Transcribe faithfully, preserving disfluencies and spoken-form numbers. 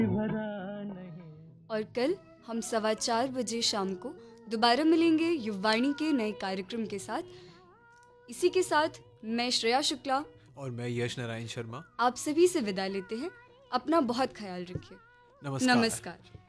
और कल हम सवा चार बजे शाम को दोबारा मिलेंगे युववाणी के नए कार्यक्रम के साथ। इसी के साथ मैं श्रेया शुक्ला और मैं यश नारायण शर्मा आप सभी से विदा लेते हैं। अपना बहुत ख्याल रखिए। नमस्कार, नमस्कार।